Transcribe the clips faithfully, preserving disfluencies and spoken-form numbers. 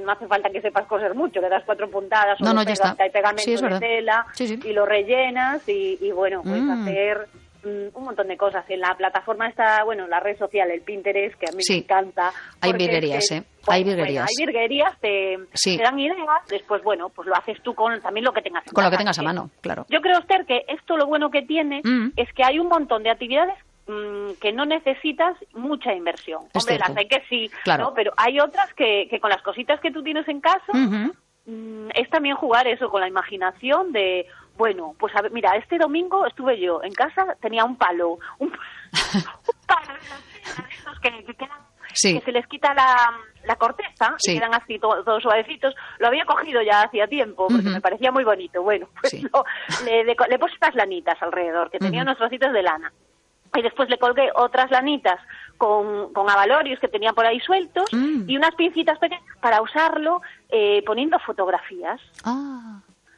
no hace falta que sepas coser mucho, le das cuatro puntadas, no, o no, ya está. Hay pegamento Sí, de tela sí, sí. y lo rellenas y, y bueno, puedes Mm. hacer mm, un montón de cosas. En la plataforma está, bueno, la red social, el Pinterest, que a mí Sí. me encanta. Hay porque virguerías, te- ¿eh? bueno, Hay virguerías. bueno, hay virguerías, te, Sí. te dan ideas, después, bueno, pues lo haces tú con también lo que tengas en Con lo que casa. tengas a mano, claro. Yo creo, Esther, que esto lo bueno que tiene Mm. es que hay un montón de actividades mm, que no necesitas mucha inversión. Es Hombre, cierto. las hay que sí, Claro. ¿no? Pero hay otras que, que con las cositas que tú tienes en casa Ujú. mm, es también jugar eso con la imaginación de, bueno, pues a ver, mira, este domingo estuve yo en casa, tenía un palo, un, un palo de esos que, que quedan, Sí. que se les quita la, la corteza Sí. y quedan así to- todos suavecitos. Lo había cogido ya hacía tiempo porque Ujú. me parecía muy bonito. Bueno, pues Sí. lo- le, le, le puse estas lanitas alrededor, que tenía Ujú. unos trocitos de lana. Y después le colgué otras lanitas con, con abalorios que tenía por ahí sueltos Mm. y unas pincitas pequeñas para usarlo eh, poniendo fotografías. Ah,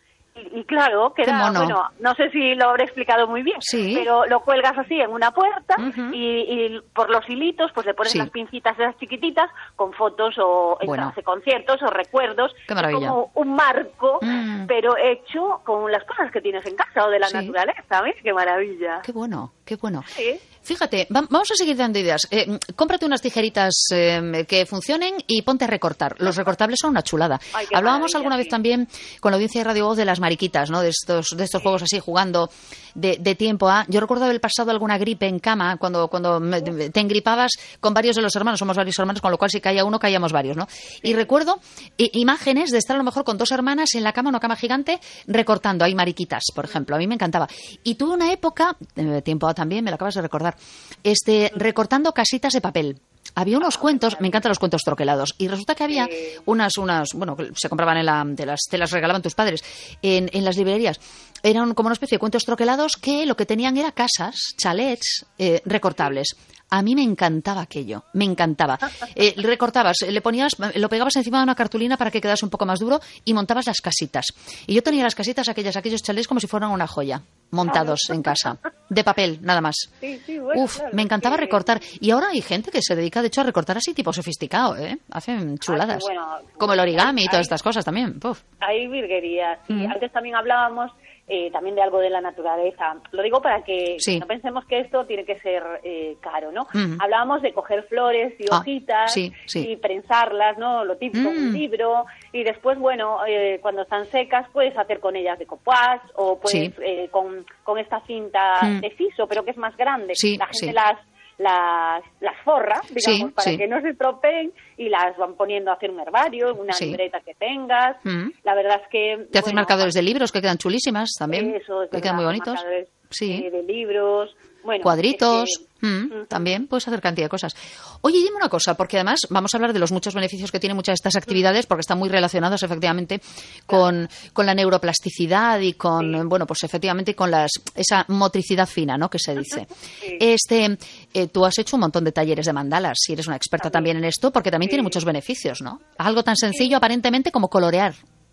Y, y claro, queda, mono. bueno, no sé si lo habré explicado muy bien, Sí. pero lo cuelgas así en una puerta Ujú. y, y por los hilitos pues le pones Sí. las pincitas esas chiquititas con fotos o Bueno. entradas de conciertos o recuerdos. Qué maravilla. Como un marco, Mm. pero hecho con las cosas que tienes en casa o de la Sí. naturaleza, ¿ves? Qué maravilla. qué bueno, qué bueno. Sí. Fíjate, va- vamos a seguir dando ideas. Eh, mm, cómprate unas tijeritas eh, que funcionen y ponte a recortar. Los recortables son una chulada. Ay, qué Hablábamos maravilla, alguna vez sí. también con la audiencia de Radio Voz de las mariquitas, ¿no? De estos, de estos juegos así jugando de, de tiempo a. Yo recuerdo haber pasado alguna gripe en cama cuando, cuando me- te engripabas con varios de los hermanos. Somos varios hermanos, con lo cual si caía uno, caíamos varios, ¿no? Y recuerdo i- imágenes de estar a lo mejor con dos hermanas en la cama, una cama gigante, recortando. Hay mariquitas, por ejemplo. A mí me encantaba. Y tuve una época, eh, tiempo a también, me lo acabas de recordar, este recortando casitas de papel. Había unos cuentos, me encantan los cuentos troquelados, y resulta que había unas, unas, bueno, que se compraban en la, de las, te las regalaban tus padres, en, en las librerías. Eran como una especie de cuentos troquelados que lo que tenían era casas, chalets, eh, recortables. A mí me encantaba aquello, me encantaba. Eh, recortabas, le ponías, lo pegabas encima de una cartulina para que quedase un poco más duro y montabas las casitas. Y yo tenía las casitas, aquellas, aquellos chalets como si fueran una joya, montados en casa, de papel, nada más. Sí, sí, bueno, Uf, claro, me encantaba que- recortar. Y ahora hay gente que se dedica, de hecho, a recortar así tipo sofisticado, ¿eh? Hacen chuladas. Ah, qué bueno. Como el origami y Hay- todas estas cosas también. Uf. Hay virguerías. Y Mm. antes también hablábamos eh, también de algo de la naturaleza. Lo digo para que Sí. no pensemos que esto tiene que ser eh, caro, ¿no? Mm. Hablábamos de coger flores y Ah, hojitas sí, sí. y prensarlas, ¿no? Lo típico, Mm. un libro. Y después, bueno, eh, cuando están secas, puedes hacer con ellas decoupage o puedes Sí. eh, con, con esta cinta Mm. de fiso, pero que es más grande. Sí, La gente sí. las las las forra, digamos, Sí, para sí. que no se estropeen y las van poniendo a hacer un herbario, una Sí. libreta que tengas. Mm. La verdad es que... Te hacen bueno, marcadores de libros que quedan chulísimas también. Eso, es que verdad, quedan muy bonitos. marcadores, Sí. eh, de libros, bueno... Cuadritos, es que- mm, Ujú. también puedes hacer cantidad de cosas. Oye, dime una cosa, porque además vamos a hablar de los muchos beneficios que tienen muchas de estas actividades, porque están muy relacionadas efectivamente con, con la neuroplasticidad y con, Sí. bueno, pues efectivamente con las, esa motricidad fina, ¿no? Que se dice. Sí. Este, eh, tú has hecho un montón de talleres de mandalas, si eres una experta también, También. en esto, porque también Sí. tiene muchos beneficios, ¿no? Algo tan sencillo aparentemente como colorear.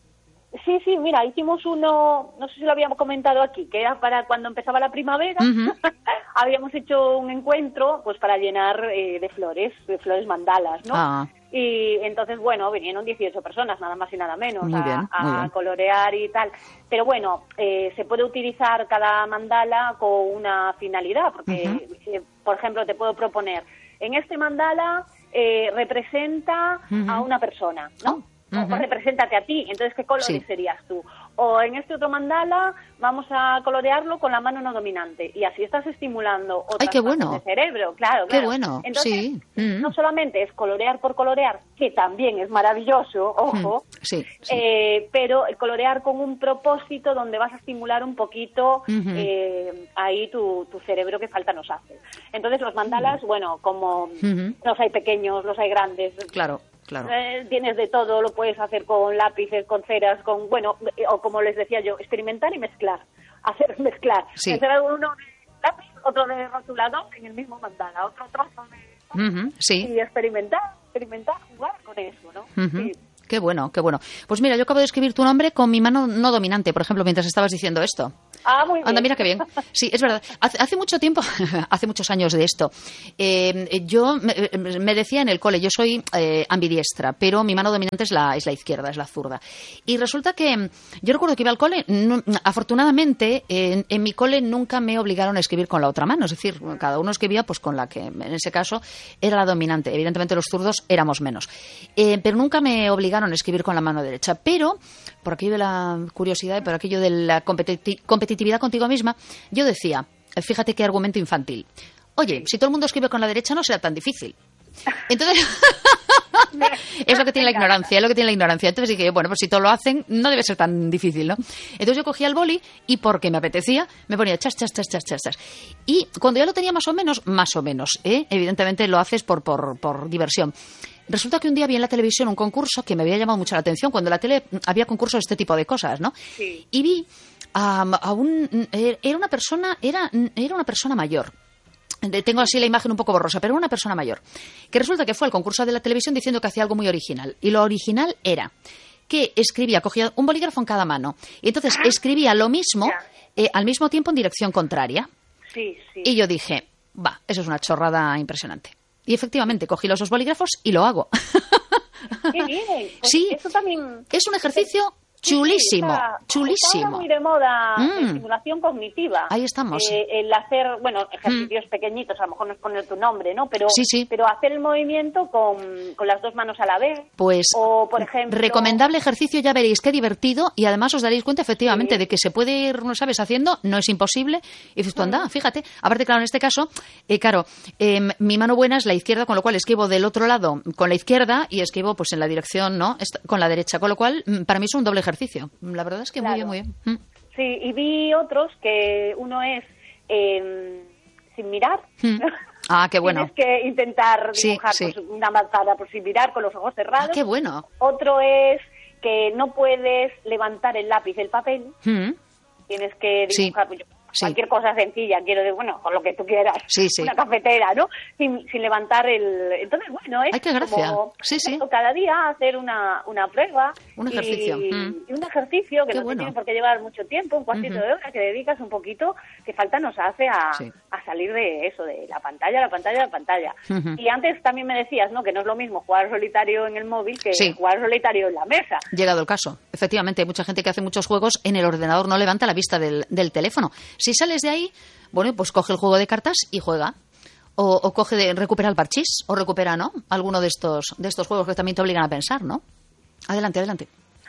Sí, sí, mira, hicimos uno, no sé si lo habíamos comentado aquí, que era para cuando empezaba la primavera. Ujú. Habíamos hecho un encuentro pues para llenar eh, de flores, de flores mandalas, ¿no? Ah. Y entonces, bueno, vinieron dieciocho personas, nada más y nada menos, Muy a, bien, a muy bien. colorear y tal. Pero bueno, eh, se puede utilizar cada mandala con una finalidad, porque, Ujú. eh, por ejemplo, te puedo proponer, en este mandala eh, representa Ujú. a una persona, ¿no? Oh. O Ujú. represéntate a ti, entonces ¿qué colores Sí. serías tú? O en este otro mandala vamos a colorearlo con la mano no dominante y así estás estimulando otras Ay, qué partes bueno. del cerebro, claro, Qué claro. bueno, Entonces, sí. Mm. no solamente es colorear por colorear, que también es maravilloso, ojo, Mm. Sí, sí. eh, pero el colorear con un propósito donde vas a estimular un poquito Ujú. eh, ahí tu, tu cerebro que falta nos hace. Entonces los mandalas, bueno, como Ujú. los hay pequeños, los hay grandes, Claro, claro. eh, tienes de todo, lo puedes hacer con lápices, con ceras, con, bueno, eh, o como les decía yo, experimentar y mezclar, hacer mezclar. Sí. Hacer uno de lápiz, otro de rotulador en el mismo mandala, otro trozo de... Ujú, sí. Y experimentar, experimentar, jugar con eso, ¿no? Ujú. Sí. Qué bueno, qué bueno. Pues mira, yo acabo de escribir tu nombre con mi mano no dominante, por ejemplo, mientras estabas diciendo esto. Ah, muy bien. Anda, mira qué bien. Sí, es verdad. Hace, hace mucho tiempo, hace muchos años de esto, eh, yo me, me decía en el cole, yo soy eh, ambidiestra, pero mi mano dominante es la, es la izquierda, es la zurda. Y resulta que yo recuerdo que iba al cole, no, afortunadamente en, en mi cole nunca me obligaron a escribir con la otra mano, es decir, cada uno escribía pues con la que en ese caso era la dominante. Evidentemente los zurdos éramos menos. Eh, pero nunca me obligaron a escribir con la mano derecha. Pero, por aquello de la curiosidad y por aquello de la competi- competitividad contigo misma, yo decía, fíjate qué argumento infantil. Oye, si todo el mundo escribe con la derecha no será tan difícil. Entonces, es lo que tiene la ignorancia, es lo que tiene la ignorancia. Entonces dije, bueno, pues si todo lo hacen, no debe ser tan difícil, ¿no? Entonces yo cogía el boli y porque me apetecía, me ponía chas, chas, chas, chas, chas, chas. Y cuando ya lo tenía más o menos, más o menos, ¿eh? Evidentemente lo haces por, por, por diversión. Resulta que un día vi en la televisión un concurso que me había llamado mucho la atención, cuando en la tele había concursos de este tipo de cosas, ¿no? Sí. Y vi a, a un... Era una persona, era, era una persona mayor. Tengo así la imagen un poco borrosa, pero una persona mayor. Que resulta que fue al concurso de la televisión diciendo que hacía algo muy original. Y lo original era que escribía, cogía un bolígrafo en cada mano. Y entonces escribía lo mismo, eh, al mismo tiempo en dirección contraria. Sí, sí. Y yo dije, va, eso es una chorrada impresionante. Y efectivamente, cogí los dos bolígrafos y lo hago. Qué bien. Pues sí, eso también... es un ejercicio chulísimo, sí, está, chulísimo. Está muy de moda Mm. la estimulación cognitiva. Ahí estamos. Eh, el hacer, bueno, ejercicios mm. pequeñitos, a lo mejor no es poner tu nombre, ¿no? Pero, sí, sí. pero hacer el movimiento con, con las dos manos a la vez. Pues, o, por ejemplo... recomendable ejercicio, ya veréis qué divertido, y además os daréis cuenta efectivamente sí. de que se puede ir, ¿no sabes?, haciendo, no es imposible, y dices tú, anda, fíjate. Aparte, claro, en este caso, eh, claro, eh, mi mano buena es la izquierda, con lo cual escribo del otro lado con la izquierda y escribo pues en la dirección, ¿no?, con la derecha, con lo cual para mí es un doble ejercicio. La verdad es que claro. muy bien, muy bien. Mm. Sí, y vi otros que uno es eh, sin mirar. Mm. Ah, qué bueno. Tienes que intentar dibujar sí, sí. Pues, una manzana por sin mirar, con los ojos cerrados. Ah, qué bueno. Otro es que no puedes levantar el lápiz del papel. Mm. Tienes que dibujar... Sí. Pues, Sí. cualquier cosa sencilla, quiero decir, bueno, con lo que tú quieras, sí, sí. una cafetera, ¿no? Sin, sin levantar el... Entonces, bueno, es Ay, qué gracia. como sí, sí. cada día hacer una, una prueba. Un ejercicio. Y, Mm. y un ejercicio que qué no bueno. tiene por qué llevar mucho tiempo, un cuartito uh-huh. de hora, que dedicas un poquito, que falta nos hace a, sí. a salir de eso, de la pantalla, la pantalla, la pantalla. Uh-huh. Y antes también me decías, ¿no?, que no es lo mismo jugar solitario en el móvil que sí. jugar solitario en la mesa. Llegado el caso. Efectivamente, hay mucha gente que hace muchos juegos en el ordenador, no levanta la vista del, del teléfono. Si sales de ahí, bueno, pues coge el juego de cartas y juega. O, o coge de, recupera el parchís, o recupera, ¿no?, alguno de estos, de estos juegos que también te obligan a pensar, ¿no? Adelante, adelante.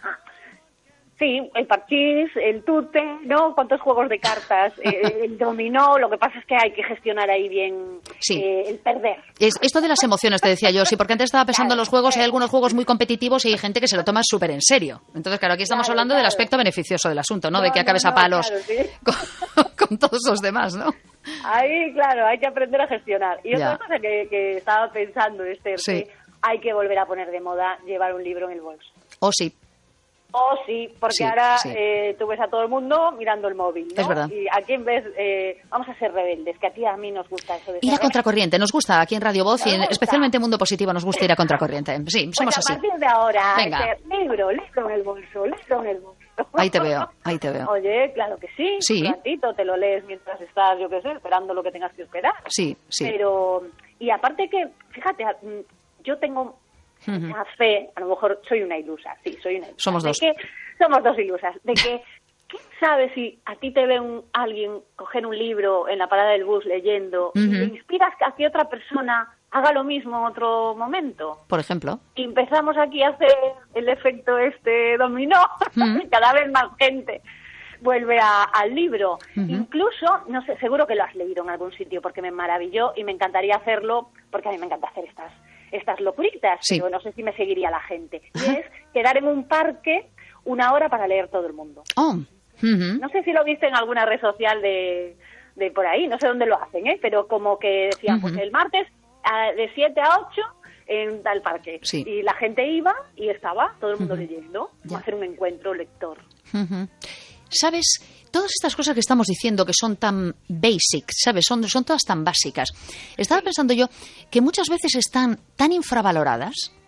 Sí, el parchís, el tute, ¿no? ¿Cuántos juegos de cartas? eh, el dominó, lo que pasa es que hay que gestionar ahí bien sí. eh, el perder. Es, esto de las emociones, te decía yo, sí, porque antes estaba pensando en los juegos, hay algunos juegos muy competitivos y hay gente que se lo toma súper en serio. Entonces, claro, aquí estamos claro, hablando claro. del aspecto beneficioso del asunto, ¿no? no de que acabes no, a palos no, claro, sí. con, con todos los demás, ¿no? Ahí, claro, hay que aprender a gestionar. Y ya. otra cosa que, que estaba pensando, Esther, sí. que hay que volver a poner de moda llevar un libro en el bolso. Oh, sí. Oh, sí, porque sí, ahora sí. Eh, tú ves a todo el mundo mirando el móvil, ¿no? Es verdad. Y aquí en vez, eh, vamos a ser rebeldes, que a ti y a mí nos gusta eso de ir a contracorriente, nos gusta aquí en Radio Voz y en, especialmente en Mundo Positivo nos gusta ir a contracorriente. Sí, pues somos a así. A partir de ahora, venga. Esther, libro, libro en el bolso, libro en el bolso. Ahí te veo, ahí te veo. Oye, claro que sí, sí. un ratito te lo lees mientras estás, yo qué sé, esperando lo que tengas que esperar. Sí, sí. Pero, y aparte que, fíjate, yo tengo uh-huh. esa fe, a lo mejor soy una ilusa, sí, soy una ilusa. Somos dos. Que, somos dos ilusas, de que, ¿quién sabe si a ti te ve un, alguien coger un libro en la parada del bus leyendo uh-huh. y le inspiras a que otra persona haga lo mismo en otro momento? Por ejemplo. Y empezamos aquí a hacer el efecto este dominó, uh-huh. cada vez más gente vuelve a, al libro. Uh-huh. Incluso, no sé, seguro que lo has leído en algún sitio porque me maravilló y me encantaría hacerlo porque a mí me encanta hacer estas, estas locuritas, sí. pero no sé si me seguiría la gente. Y es quedar en un parque una hora para leer todo el mundo. Oh. Uh-huh. No sé si lo viste en alguna red social de, de por ahí, no sé dónde lo hacen, ¿eh? Pero como que decían, uh-huh. pues el martes a, de siete a ocho en tal parque. Sí. Y la gente iba y estaba todo el mundo uh-huh. leyendo. Ya. Hacer un encuentro lector. Uh-huh. ¿Sabes? Todas estas cosas que estamos diciendo que son tan basic, ¿sabes? Son, son todas tan básicas. Estaba sí. pensando yo que muchas veces están tan infravaloradas.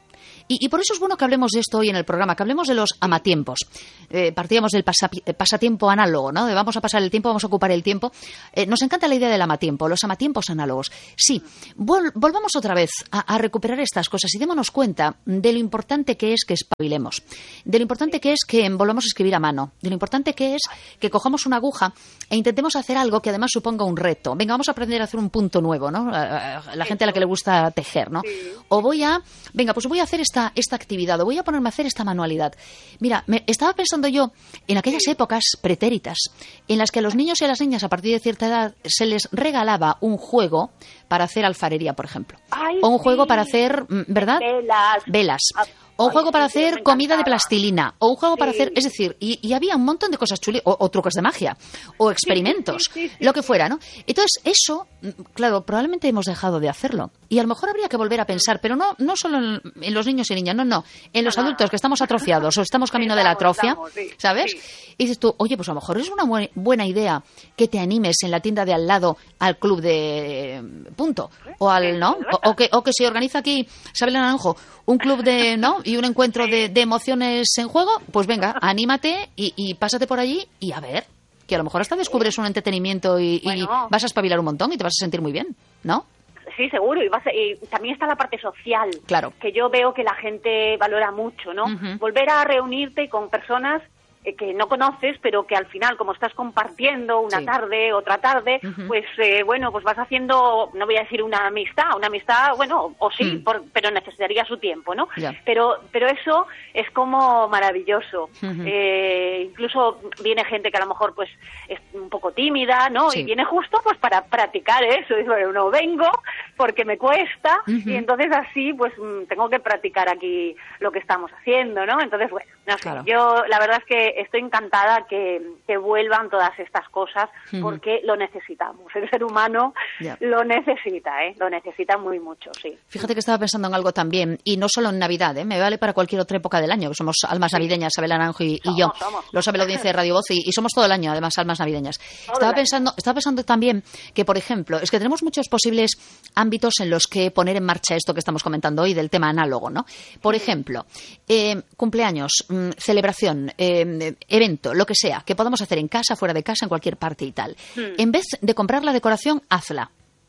Y, y por eso es bueno que hablemos de esto hoy en el programa, que hablemos de los amatiempos. Eh, partíamos del pasapi- pasatiempo análogo, ¿no? De vamos a pasar el tiempo, vamos a ocupar el tiempo. Eh, nos encanta la idea del amatiempo, los amatiempos análogos. Sí, vol- volvamos otra vez a, a recuperar estas cosas y démonos cuenta de lo importante que es que espabilemos, de lo importante que es que volvamos a escribir a mano, de lo importante que es que cojamos una aguja e intentemos hacer algo que además suponga un reto. Venga, vamos a aprender a hacer un punto nuevo, ¿no? A, a la gente a la que le gusta tejer, ¿no? O voy a, venga, pues voy a hacer esta, esta actividad, o voy a ponerme a hacer esta manualidad. Mira, me estaba pensando yo en aquellas épocas pretéritas en las que a los niños y a las niñas a partir de cierta edad se les regalaba un juego para hacer alfarería, por ejemplo. Ay, o un sí. juego para hacer, ¿verdad? Velas. Velas. O un juego para hacer comida de plastilina. O un juego para hacer... Es decir, y, y había un montón de cosas chulas. O, o trucos de magia. O experimentos. Sí, sí, sí, sí, lo que fuera, ¿no? Entonces, eso, claro, probablemente hemos dejado de hacerlo. Y a lo mejor habría que volver a pensar, pero no no solo en, en los niños y niñas, no, no. En los No, no, adultos no. que estamos atrofiados o estamos camino de la Estamos, atrofia, estamos, sí, ¿sabes? sí. Y dices tú, oye, pues a lo mejor es una buen- buena idea que te animes en la tienda de al lado al club de punto. O al, ¿no? O, o que, o que se organiza aquí, Isabel Naranjo, un club de, ¿no? Y un encuentro de, de emociones en juego, pues venga, anímate y, y pásate por allí y a ver, que a lo mejor hasta descubres un entretenimiento y, y Bueno. vas a espabilar un montón y te vas a sentir muy bien, ¿no? Sí, seguro. Y, vas a- y también está la parte social. Claro. Que yo veo que la gente valora mucho, ¿no? Ujú. Volver a reunirte con personas eh, que no conoces, pero que al final, como estás compartiendo una Sí. tarde, otra tarde, Ujú. pues eh, bueno, pues vas haciendo, no voy a decir una amistad, una amistad, bueno, o sí, Mm. por- pero necesitaría su tiempo, ¿no? Ya. Pero, pero eso es como maravilloso. Ujú. Eh, incluso viene gente que a lo mejor pues es un poco tímida, ¿no? Sí. Y viene justo pues para practicar eso. Dice, bueno, no vengo porque me cuesta Ujú. y entonces así pues mm, tengo que practicar aquí lo que estamos haciendo, ¿no? Entonces, bueno, no sé, Claro. yo la verdad es que estoy encantada que, que vuelvan todas estas cosas Ujú. porque lo necesitamos. El ser humano Ya. lo necesita, ¿eh? Lo necesita muy mucho, sí. Fíjate que estaba pensando en algo también, y no solo en Navidad, ¿eh? Me vale para cualquier otra época del año, que somos almas navideñas, Isabel Naranjo y, y Somos, yo. somos. Lo sabe la audiencia de Radio Voz y, y somos todo el año, además, almas navideñas. Todo Estaba el año. pensando, estaba pensando también que, por ejemplo, es que tenemos muchos posibles ámbitos en los que poner en marcha esto que estamos comentando hoy del tema análogo, ¿no? Por ejemplo, eh, cumpleaños, mm, celebración, eh, evento, lo que sea, que podamos hacer en casa, fuera de casa, en cualquier parte y tal. Hmm. En vez de comprar la decoración, hazla.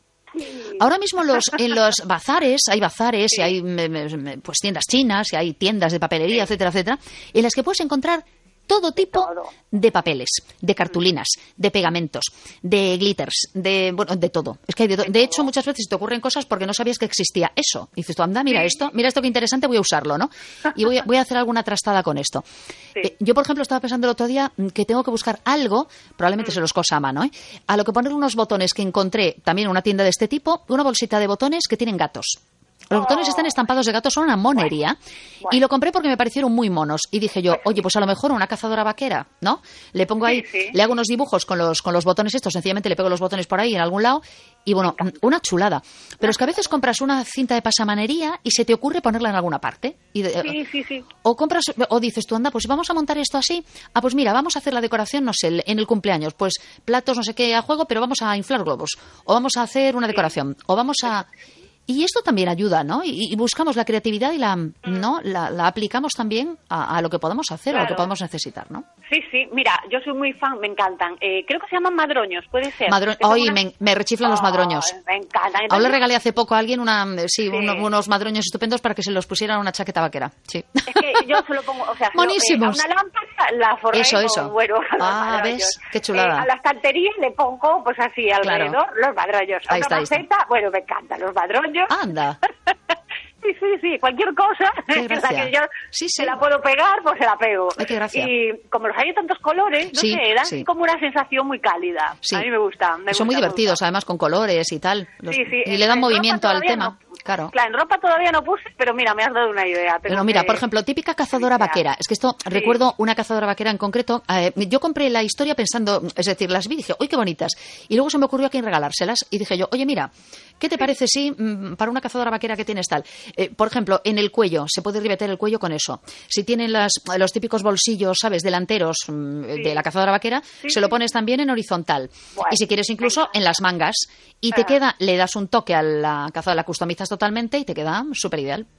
Ahora mismo los, en los bazares, hay bazares y hay me, me, me, pues tiendas chinas y hay tiendas de papelería, etcétera, etcétera, en las que puedes encontrar todo tipo todo. de papeles, de cartulinas, de pegamentos, de glitters, de bueno, de todo. Es que hay de, to- de hecho muchas veces te ocurren cosas porque no sabías que existía eso. Y dices tú, anda, mira esto, mira esto qué interesante, voy a usarlo, ¿no? Y voy a, voy a hacer alguna trastada con esto. Sí. Eh, yo, por ejemplo, estaba pensando el otro día mm, que tengo que buscar algo, probablemente se los cosa a mano, ¿eh? A lo que poner unos botones que encontré también en una tienda de este tipo, una bolsita de botones que tienen gatos. Los botones están estampados de gatos, son una monería. Bueno. Y lo compré porque me parecieron muy monos. Y dije yo, oye, pues a lo mejor una cazadora vaquera, ¿no? Le pongo ahí, Sí, sí. le hago unos dibujos con los, con los botones estos, sencillamente le pego los botones por ahí en algún lado. Y bueno, una chulada. Pero es que a veces compras una cinta de pasamanería y se te ocurre ponerla en alguna parte. Y de- Sí, sí, sí. o compras, o dices tú, anda, pues vamos a montar esto así. Ah, pues mira, vamos a hacer la decoración, no sé, en el cumpleaños. Pues platos, no sé qué, a juego, pero vamos a inflar globos. O vamos a hacer una decoración. O vamos a... Y esto también ayuda, ¿no? Y, y buscamos la creatividad y la, ¿no? La, la aplicamos también a, a lo que podemos hacer, a lo que Claro. podemos necesitar, ¿no? Sí, sí, mira, yo soy muy fan, me encantan. Eh, creo que se llaman madroños, puede ser. Madro- Que son Ay, unas- me, me rechiflan los madroños. Ay, me encantan. Aún le Entonces, regalé hace poco a alguien una, sí, Sí. uno- unos madroños estupendos para que se los pusieran a una chaqueta vaquera. Sí. es que yo se lo pongo, o sea, se lo- eh, Monísimos. a una lámpara la forré Eso, con, eso. bueno, a los Ah, madroños. ¿ves? Qué chulada. Eh, a la estantería le pongo, pues así, alrededor, los madroños. A Ahí una está, ahí está. maceta, bueno, me encantan los madroños. Anda. Sí, sí, sí, cualquier cosa Qué en la gracia. que yo Sí, sí. se la puedo pegar, pues se la pego. Ay, qué gracia. Y como los hay de tantos colores, no Sí, sé, dan sí. como una sensación muy cálida. Sí. A mí me gusta. Me Son muy gusta, me divertidos, gusta. además, con colores y tal. Los- Sí, sí, y en- le dan en ropa movimiento al todavía tema. no- Claro. Claro, en ropa todavía no puse, pero mira, me has dado una idea. Pero Tengo mira, que- por ejemplo, típica cazadora Mira. vaquera. Es que esto, Sí. recuerdo una cazadora vaquera en concreto. eh, yo compré la historia pensando, es decir, las vi y dije, ¡uy, qué bonitas! Y luego se me ocurrió a quién regalárselas. Y dije yo, oye, mira, ¿qué te parece si mm, para una cazadora vaquera que tienes tal? Eh, por ejemplo, en el cuello, se puede ribetear el cuello con eso. Si tienen las, los típicos bolsillos, ¿sabes?, delanteros mm, Sí. de la cazadora vaquera, Sí, se lo sí. pones también en horizontal. Bueno, y si quieres incluso venga. en las mangas. Y te Ah. queda, le das un toque a la cazadora, la customizas totalmente y te queda súper ideal.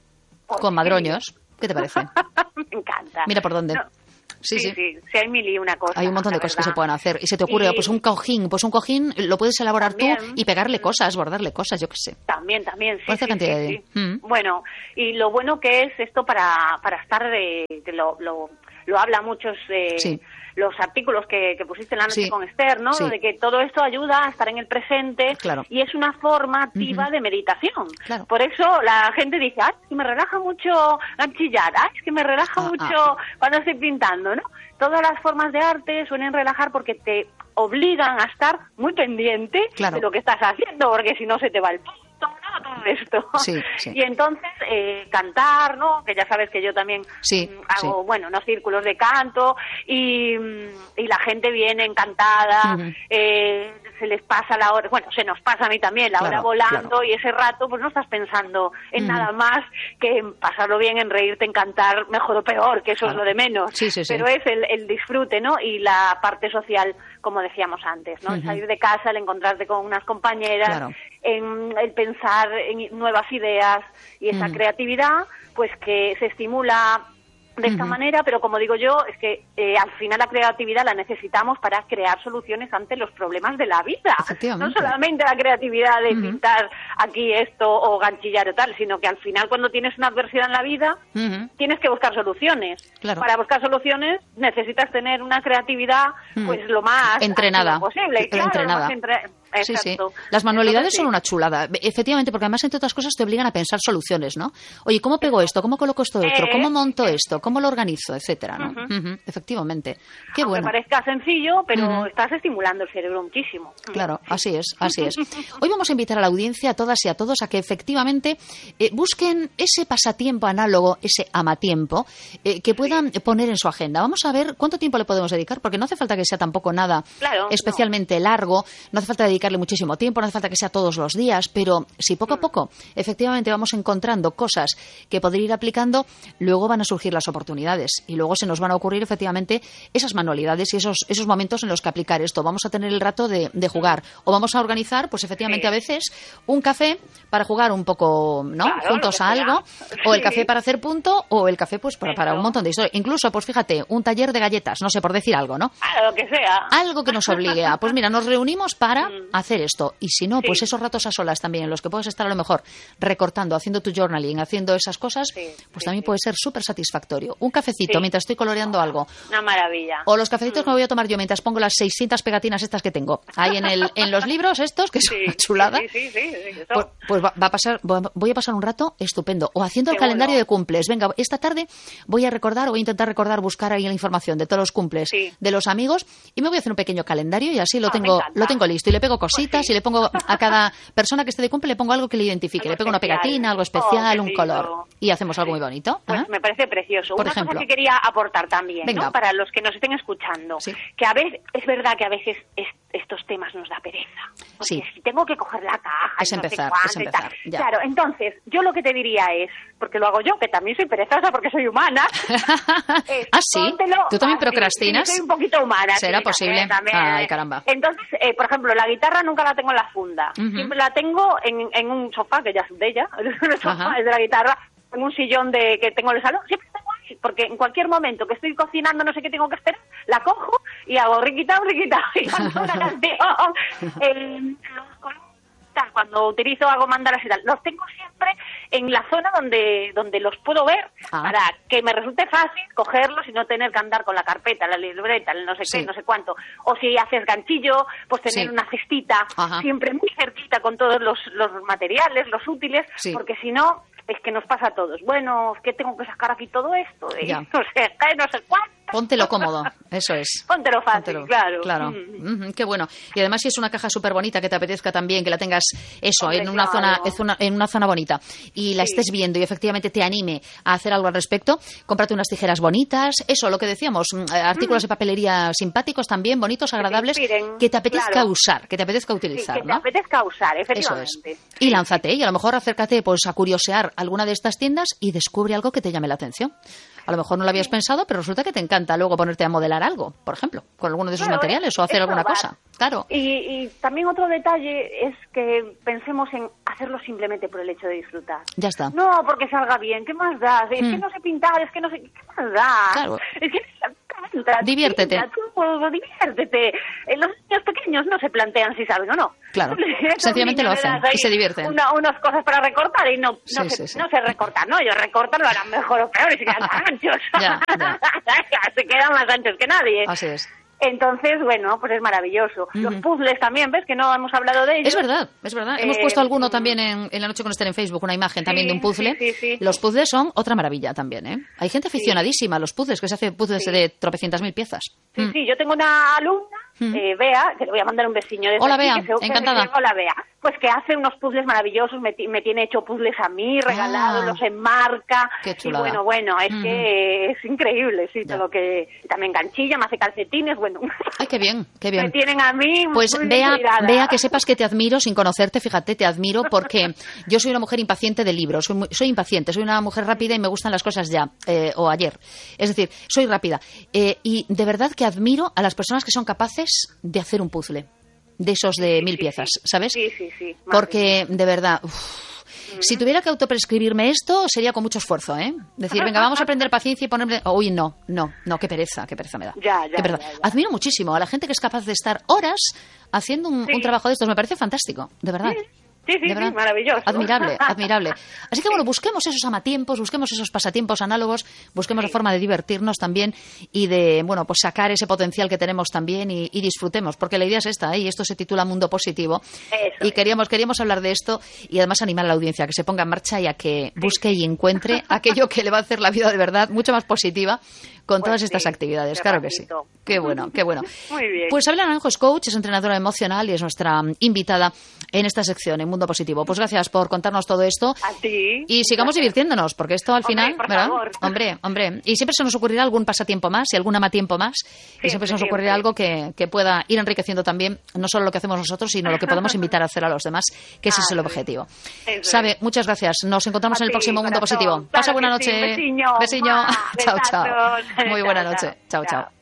con madroños. ¿Qué te parece? Me encanta. Mira por dónde. No. Sí, sí, sí, sí, sí, hay mil y una cosa. Hay un montón de cosas verdad. que se pueden hacer. Y se te ocurre, y... pues un cojín, pues un cojín lo puedes elaborar también. Tú y pegarle cosas, bordarle cosas, yo qué sé. También, también, sí. Esta sí, cantidad sí, de... sí. Mm. Bueno, y lo bueno que es esto para, para estar de... que lo, lo, lo habla muchos... Eh, sí. los artículos que, que pusiste en la noche sí. con Esther, ¿no? Sí. De que todo esto ayuda a estar en el presente claro. y es una forma activa uh-huh. de meditación. Claro. Por eso la gente dice, ay, es que me relaja mucho ganchillar, ay, es que me relaja ah, mucho ah. cuando estoy pintando, ¿no? Todas las formas de arte suelen relajar porque te obligan a estar muy pendiente claro. de lo que estás haciendo, porque si no se te va el punto, ¿no? Todo esto. Sí, sí. Y entonces eh, cantar, ¿no? Que ya sabes que yo también sí, mm, hago, sí. bueno, unos círculos de canto y, y la gente viene encantada, uh-huh. eh, se les pasa la hora, bueno, se nos pasa a mí también la claro, hora volando claro. y ese rato pues no estás pensando en uh-huh. nada más que en pasarlo bien, en reírte, en cantar, mejor o peor, que eso claro. es lo de menos. Sí, sí, sí. Pero es el, el disfrute, ¿no? Y la parte social, como decíamos antes, ¿no? Uh-huh. El salir de casa, el encontrarte con unas compañeras, claro. en el pensar en nuevas ideas y esa uh-huh. creatividad, pues que se estimula de esta uh-huh. manera, pero como digo yo, es que eh, al final la creatividad la necesitamos para crear soluciones ante los problemas de la vida. No solamente la creatividad de uh-huh. pintar aquí esto o ganchillar o tal, sino que al final cuando tienes una adversidad en la vida, uh-huh. tienes que buscar soluciones. Claro. Para buscar soluciones necesitas tener una creatividad uh-huh. pues lo más entrenada posible. Claro, entrenada. Lo más entre... Sí, sí. Las manualidades Entonces, son sí. una chulada. Efectivamente, porque además, entre otras cosas, te obligan a pensar soluciones, ¿no? Oye, ¿cómo pego esto? ¿Cómo coloco esto otro? Eh, ¿Cómo monto esto? ¿Cómo lo organizo? Etcétera, ¿no? Uh-huh. Uh-huh. Efectivamente. Qué Aunque bueno. parezca sencillo, pero uh-huh. estás estimulando el cerebro muchísimo. Claro, así es, así es. Hoy vamos a invitar a la audiencia, a todas y a todos, a que efectivamente eh, busquen ese pasatiempo análogo, ese amatiempo, eh, que puedan sí. poner en su agenda. Vamos a ver cuánto tiempo le podemos dedicar, porque no hace falta que sea tampoco nada claro, especialmente no. largo, no hace falta dedicarle muchísimo tiempo, no hace falta que sea todos los días, pero si poco a poco efectivamente vamos encontrando cosas que poder ir aplicando, luego van a surgir las oportunidades y luego se nos van a ocurrir efectivamente esas manualidades y esos, esos momentos en los que aplicar esto. Vamos a tener el rato de, de jugar o vamos a organizar, pues efectivamente sí. a veces, un café para jugar un poco, ¿no? Claro, juntos a algo, sí. o el café para hacer punto, o el café pues para, para un montón de historias. Incluso, pues fíjate, un taller de galletas, no sé, por decir algo, ¿no? Ah, lo que sea. Algo que nos obligue a, pues mira, nos reunimos para mm. hacer esto. Y si no, sí. pues esos ratos a solas también, en los que puedes estar a lo mejor recortando, haciendo tu journaling, haciendo esas cosas, sí, pues sí, también sí. puede ser súper satisfactorio. Un cafecito sí. mientras estoy coloreando algo. Una maravilla. O los cafecitos mm. que me voy a tomar yo mientras pongo las seiscientas pegatinas estas que tengo ahí en el en los libros estos, que son sí, una chulada. Sí, sí, sí, sí, sí. Pues, pues va, va a pasar, voy a pasar un rato estupendo. O haciendo el Qué calendario bueno. de cumples. Venga, esta tarde voy a recordar, voy a intentar recordar, buscar ahí la información de todos los cumples sí. de los amigos y me voy a hacer un pequeño calendario y así lo Ah, tengo lo tengo listo. Y le pego cositas pues sí. y le pongo a cada persona que esté de cumple, le pongo algo que le identifique. Algo le pego una especial. pegatina, algo especial, Oh, un qué color. lindo. Y hacemos algo Sí. muy bonito. Pues ¿eh? me parece precioso. Por Una ejemplo. cosa que quería aportar también, Venga. ¿no? Para los que nos estén escuchando, Sí. que a veces es verdad que a veces es, estos temas nos da pereza. Porque Sí. si tengo que coger la caja, Es y no sé empezar, cuánto es y empezar, tal. ya. Claro, entonces, yo lo que te diría es, porque lo hago yo, que también soy perezosa porque soy humana. es, ¿Ah, sí? póntelo ¿Tú también así. procrastinas? Sí, soy un poquito humana. ¿Será sí, posible? También, también. Ay, caramba. Entonces, eh, por ejemplo, la guitarra nunca la tengo en la funda. Uh-huh. Siempre la tengo en, en un sofá, que ya es de ella, el sofá Ajá. es de la guitarra, en un sillón de que tengo en el salón. Siempre tengo ahí, porque en cualquier momento que estoy cocinando, no sé qué tengo que esperar, la cojo y hago riquitao, riquitao, y canto una canción. El, los colores, tal, cuando utilizo, hago mandalas y tal, los tengo siempre en la zona donde donde los puedo ver, ah. para que me resulte fácil cogerlos y no tener que andar con la carpeta, la libreta, el no sé sí. qué, no sé cuánto. O si haces ganchillo, pues tener sí. una cestita Ajá. siempre muy cerquita con todos los, los materiales, los útiles, sí. porque si no, es que nos pasa a todos. Bueno, ¿qué tengo que sacar aquí todo esto? Y Ya. no sé qué, no sé cuánto. Póntelo cómodo, eso es. Póntelo fácil, Póntelo, claro. Claro, Mm. uh-huh, qué bueno. Y además si es una caja súper bonita que te apetezca también, que la tengas eso, Hombre, en una claro. zona en una, en una zona bonita y la Sí. estés viendo y efectivamente te anime a hacer algo al respecto, cómprate unas tijeras bonitas, eso, lo que decíamos, mm, artículos de papelería simpáticos también, bonitos, agradables, que te inspiren, que te apetezca claro. usar, que te apetezca utilizar, Sí, que te ¿no? apetezca usar, Eso efectivamente. es. Y lánzate, y a lo mejor acércate pues a curiosear alguna de estas tiendas y descubre algo que te llame la atención. A lo mejor no lo habías pensado, pero resulta que te encanta luego ponerte a modelar algo, por ejemplo, con alguno de esos claro, materiales es, o hacer es alguna probar. cosa. Claro. Y, y también otro detalle es que pensemos en hacerlo simplemente por el hecho de disfrutar. Ya está. No, porque salga bien, ¿qué más da? Es mm. que no sé pintar, es que no sé, ¿qué más da? Claro. Es que canta, diviértete. Pinta, tú, diviértete. Los niños pequeños no se plantean si saben o no. Claro, sencillamente lo hacen y se divierten. Una, unas cosas para recortar y no, no, sí, se, sí, sí. no se recortan, ¿no? Ellos recortan, lo harán mejor o peor y se quedan más anchos. Ya, ya. Se quedan más anchos que nadie. Así es. Entonces, bueno, pues es maravilloso. Uh-huh. Los puzzles también, ¿ves? Que no hemos hablado de ellos. Es verdad, es verdad. Eh, hemos puesto alguno también en, en la noche con Esther en Facebook, una imagen sí, también de un puzzle. Sí, sí, sí. Los puzzles son otra maravilla también, ¿eh? Hay gente aficionadísima a los puzzles, que se hace puzzles sí. de tropecientas mil piezas. Sí, mm. sí, yo tengo una alumna, mm. eh, Bea, que le voy a mandar un besiño. Hola, aquí, Bea, que se, encantada. Que, hola, Bea. Pues que hace unos puzzles maravillosos, me, me tiene hecho puzzles a mí, regalados, ah, los enmarca. Qué chulada. Y bueno, bueno, es mm. que es increíble, sí, ya. todo lo que... También ganchilla, me hace calcetines, bueno. Ay, qué bien, qué bien. Me tienen a mí Pues muy Bea, bien Bea, que sepas que te admiro sin conocerte, fíjate, te admiro porque yo soy una mujer impaciente de libros, soy, muy, soy impaciente, soy una mujer rápida y me gustan las cosas ya, eh, o ayer. Es decir, soy rápida. Eh, y de verdad que admiro a las personas que son capaces de hacer un puzzle, de esos de sí, mil sí, piezas, sí. ¿sabes? Sí, sí, sí. Porque, de verdad... Uf, si tuviera que autoprescribirme esto, sería con mucho esfuerzo, ¿eh? Decir, venga, vamos a aprender paciencia y ponerme... Uy, no, no, no, qué pereza, qué pereza me da. Ya, ya, qué pereza. ya, ya. Admiro muchísimo a la gente que es capaz de estar horas haciendo un, sí. un trabajo de estos. Me parece fantástico, de verdad. Sí. Sí, sí, sí, maravilloso. Admirable, admirable. Así que bueno, busquemos esos amatiempos, busquemos esos pasatiempos análogos, busquemos sí. la forma de divertirnos también y de, bueno, pues sacar ese potencial que tenemos también y, y disfrutemos, porque la idea es esta, ¿eh? Y esto se titula Mundo Positivo. Eso y queríamos, queríamos hablar de esto y además animar a la audiencia a que se ponga en marcha y a que busque y encuentre aquello que le va a hacer la vida de verdad mucho más positiva con pues todas estas sí, actividades. Claro que sí. Qué bueno, qué bueno. Muy bien. Pues Abela Naranjo es coach, es entrenadora emocional y es nuestra invitada en esta sección, en Mundo Positivo. Pues gracias por contarnos todo esto. A ti. Y sigamos gracias. divirtiéndonos, porque esto al hombre, final, por ¿verdad? Favor. Hombre, hombre. Y siempre se nos ocurrirá algún pasatiempo más y algún amatiempo más. Siempre, y siempre se nos ocurrirá siempre. algo que, que pueda ir enriqueciendo también, no solo lo que hacemos nosotros, sino lo que podemos invitar a hacer a los demás, que ese ah, es el objetivo. Eso Sabe, es. muchas gracias. Nos encontramos a en el ti, próximo Mundo corazón. Positivo. Claro Pasa buena noche. Sí. Besiño. Besiño. Chao, chao. Muy buena chao, noche. Chao, chao.